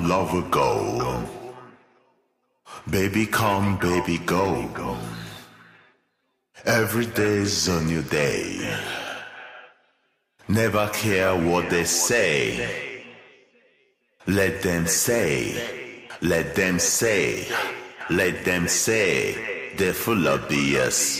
love will go. Baby come, baby go. Every day's a new day. Never care what they say. Let them say, let them say, let them say, they're full of BS.